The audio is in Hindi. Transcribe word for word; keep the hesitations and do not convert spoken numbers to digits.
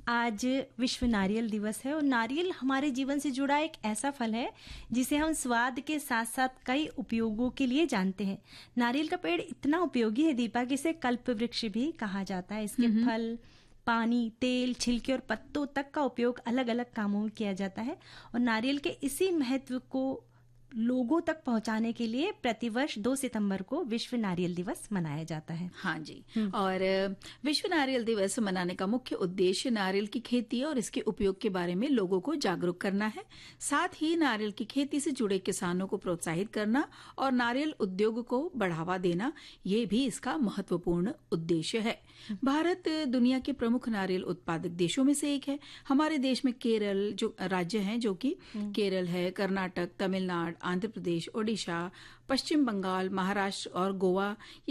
आज विश्व नारियल दिवस है और नारियल हमारे जीवन से जुड़ा एक ऐसा फल है जिसे हम स्वाद के साथ साथ कई उपयोगों के लिए जानते हैं। नारियल का पेड़ इतना उपयोगी है दीपा कि इसे कल्प वृक्ष भी कहा जाता है। इसके फल, पानी, तेल, छिलके और पत्तों तक का उपयोग अलग अलग कामों में किया जाता है और नारियल के इसी महत्व को लोगों तक पहुंचाने के लिए प्रतिवर्ष दो सितंबर को विश्व नारियल दिवस मनाया जाता है। हाँ जी, और विश्व नारियल दिवस मनाने का मुख्य उद्देश्य नारियल की खेती और इसके उपयोग के बारे में लोगों को जागरूक करना है। साथ ही नारियल की खेती से जुड़े किसानों को प्रोत्साहित करना और नारियल उद्योग को बढ़ावा देना, ये भी इसका महत्वपूर्ण उद्देश्य है। भारत दुनिया के प्रमुख नारियल उत्पादक देशों में से एक है। हमारे देश में केरल जो राज्य हैं, जो कि केरल है, कर्नाटक, तमिलनाडु, आंध्र प्रदेश, ओडिशा, पश्चिम बंगाल, महाराष्ट्र और गोवा